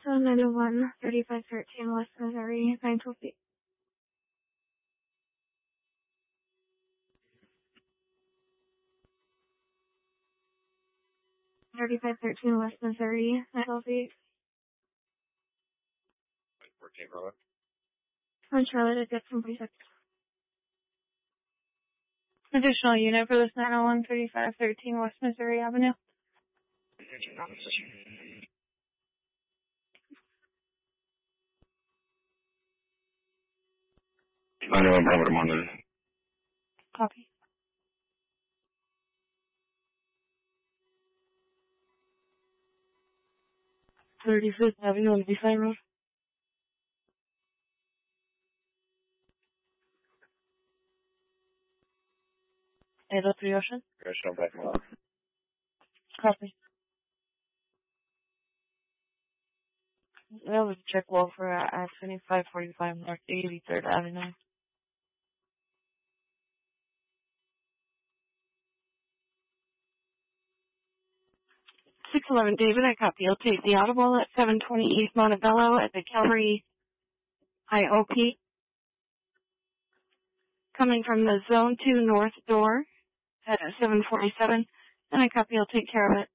So 901, 3513 West Missouri, 912 feet. 3513 West Missouri, 912 feet. 14 Charlotte. On Charlotte at Dixon 46. Additional unit for this 901, 3513 West Missouri Avenue. I know I'm over Monday. Copy. Thirty-Fifth Avenue on Bayside Road. 803 Ocean. Ocean, back in Copy. That was check wall for at 2545 North 83rd Avenue. $611 David, I copy. I'll take the audible at 720 East Montebello at the Calvary IOP. Coming from the Zone 2 North door at 747. And I copy. I'll take care of it.